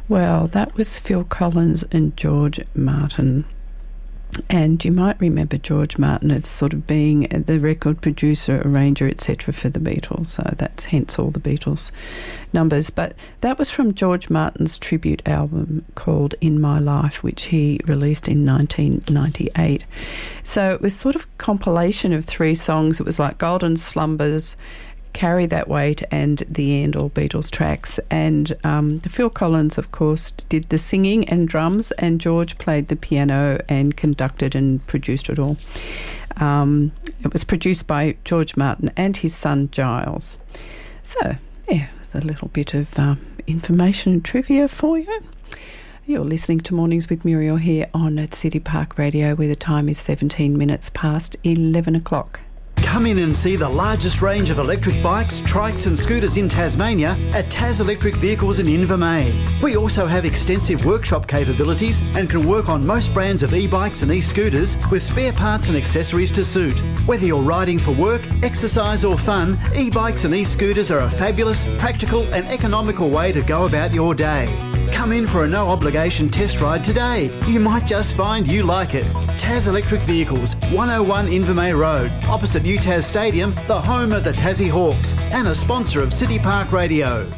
Well, that was Phil Collins and George Martin. And you might remember George Martin as sort of being the record producer, arranger, etc. for the Beatles. So that's hence all the Beatles numbers. But that was from George Martin's tribute album called In My Life, which he released in 1998. So it was sort of a compilation of 3 songs. It was like Golden Slumbers, Carry That Weight and The End, all Beatles tracks. And Phil Collins, of course, did the singing and drums, and George played the piano and conducted and produced it all. It was produced by George Martin and his son Giles. So, yeah, it was a little bit of information and trivia for you. You're listening to Mornings with Muriel here on at City Park Radio, where the time is 17 minutes past 11 o'clock. Come in and see the largest range of electric bikes, trikes and scooters in Tasmania at Tas Electric Vehicles in Invermay. We also have extensive workshop capabilities and can work on most brands of e-bikes and e-scooters with spare parts and accessories to suit. Whether you're riding for work, exercise or fun, e-bikes and e-scooters are a fabulous, practical and economical way to go about your day. Come in for a no-obligation test ride today. You might just find you like it. Tas Electric Vehicles, 101 Invermay Road, opposite UTAS Stadium, the home of the Tassie Hawks, and a sponsor of City Park Radio.